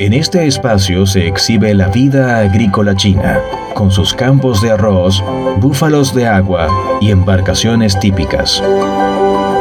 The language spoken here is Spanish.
En este espacio se exhibe la vida agrícola china, con sus campos de arroz, búfalos de agua y embarcaciones típicas.